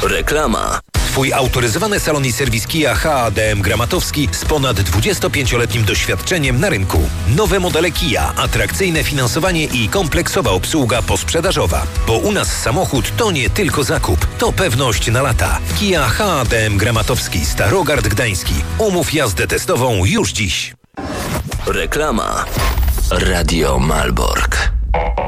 Reklama. Twój autoryzowany salon i serwis Kia HADM Gramatowski z ponad 25-letnim doświadczeniem na rynku. Nowe modele Kia, atrakcyjne finansowanie i kompleksowa obsługa posprzedażowa. Bo u nas samochód to nie tylko zakup, to pewność na lata. Kia HADM Gramatowski, Starogard Gdański. Umów jazdę testową już dziś. Reklama. Radio Malbork.